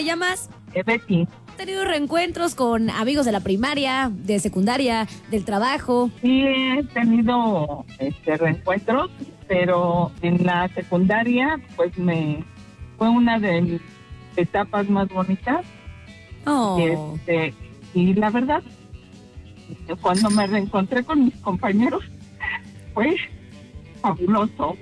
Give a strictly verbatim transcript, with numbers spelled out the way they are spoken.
te llamas? Eh, Betty. ¿Has tenido reencuentros con amigos de la primaria, de secundaria, del trabajo? Sí, he tenido este, reencuentros, pero en la secundaria, pues me fue una de mis etapas más bonitas. Oh. Y, este, y la verdad, cuando me reencontré con mis compañeros, fue fabuloso.